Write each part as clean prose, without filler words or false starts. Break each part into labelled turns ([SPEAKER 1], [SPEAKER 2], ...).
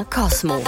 [SPEAKER 1] MDR Cosmo.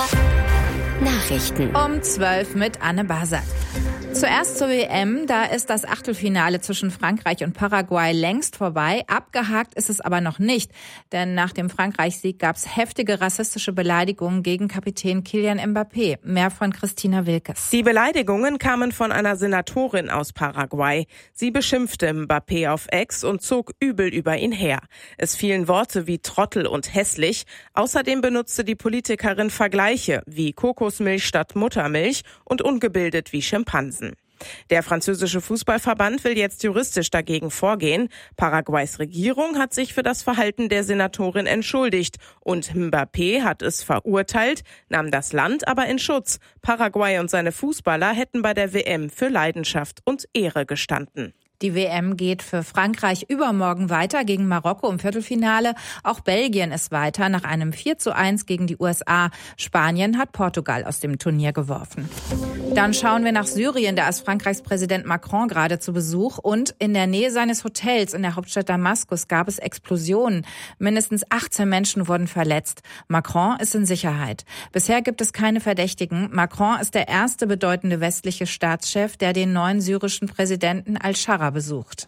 [SPEAKER 1] Nachrichten.
[SPEAKER 2] Um 12 mit Anne Basak. Zuerst zur WM, da ist das Achtelfinale zwischen Frankreich und Paraguay längst vorbei. Abgehakt ist es aber noch nicht, denn nach dem Frankreich-Sieg gab es heftige rassistische Beleidigungen gegen Kapitän Kylian Mbappé. Mehr von Christina Wilkes.
[SPEAKER 3] Die Beleidigungen kamen von einer Senatorin aus Paraguay. Sie beschimpfte Mbappé auf X und zog übel über ihn her. Es fielen Worte wie Trottel und hässlich. Außerdem benutzte die Politikerin Vergleiche wie Kokosmilch statt Muttermilch und ungebildet wie Schimpansen. Der französische Fußballverband will jetzt juristisch dagegen vorgehen. Paraguays Regierung hat sich für das Verhalten der Senatorin entschuldigt und Mbappé hat es verurteilt, nahm das Land aber in Schutz. Paraguay und seine Fußballer hätten bei der WM für Leidenschaft und Ehre gestanden.
[SPEAKER 2] Die WM geht für Frankreich übermorgen weiter gegen Marokko im Viertelfinale. Auch Belgien ist weiter nach einem 4:1 gegen die USA. Spanien hat Portugal aus dem Turnier geworfen. Dann schauen wir nach Syrien. Da ist Frankreichs Präsident Macron gerade zu Besuch. Und in der Nähe seines Hotels in der Hauptstadt Damaskus gab es Explosionen. Mindestens 18 Menschen wurden verletzt. Macron ist in Sicherheit. Bisher gibt es keine Verdächtigen. Macron ist der erste bedeutende westliche Staatschef, der den neuen syrischen Präsidenten al-Shara besucht.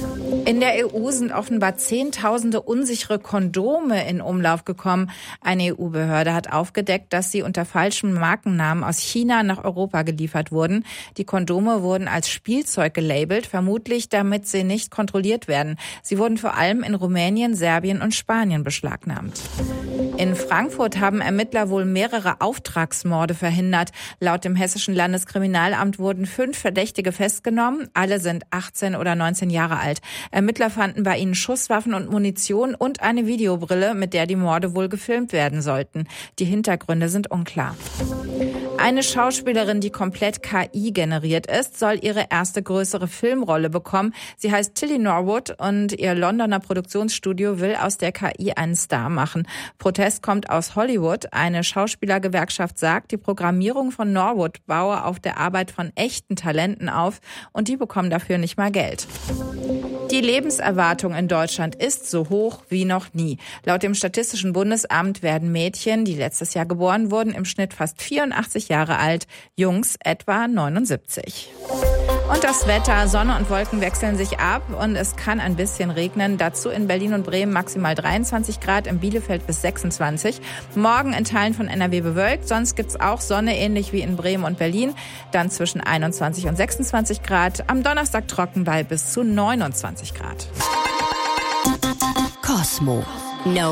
[SPEAKER 2] In der EU sind offenbar Zehntausende unsichere Kondome in Umlauf gekommen. Eine EU-Behörde hat aufgedeckt, dass sie unter falschem Markennamen aus China nach Europa geliefert wurden. Die Kondome wurden als Spielzeug gelabelt, vermutlich damit sie nicht kontrolliert werden. Sie wurden vor allem in Rumänien, Serbien und Spanien beschlagnahmt. In Frankfurt haben Ermittler wohl mehrere Auftragsmorde verhindert. Laut dem Hessischen Landeskriminalamt wurden 5 Verdächtige festgenommen. Alle sind 18 oder 19 Jahre alt. Ermittler fanden bei ihnen Schusswaffen und Munition und eine Videobrille, mit der die Morde wohl gefilmt werden sollten. Die Hintergründe sind unklar. Eine Schauspielerin, die komplett KI generiert ist, soll ihre erste größere Filmrolle bekommen. Sie heißt Tilly Norwood und ihr Londoner Produktionsstudio will aus der KI einen Star machen. Protest kommt aus Hollywood. Eine Schauspielergewerkschaft sagt, die Programmierung von Norwood baue auf der Arbeit von echten Talenten auf und die bekommen dafür nicht mal Geld. Die Lebenserwartung in Deutschland ist so hoch wie noch nie. Laut dem Statistischen Bundesamt werden Mädchen, die letztes Jahr geboren wurden, im Schnitt fast 84 Jahre alt, Jungs etwa 79. Und das Wetter, Sonne und Wolken wechseln sich ab und es kann ein bisschen regnen. Dazu in Berlin und Bremen maximal 23 Grad, in Bielefeld bis 26. Morgen in Teilen von NRW bewölkt, sonst gibt's auch Sonne, ähnlich wie in Bremen und Berlin. Dann zwischen 21 und 26 Grad. Am Donnerstag trocken bei bis zu 29 Grad.
[SPEAKER 1] Cosmo. No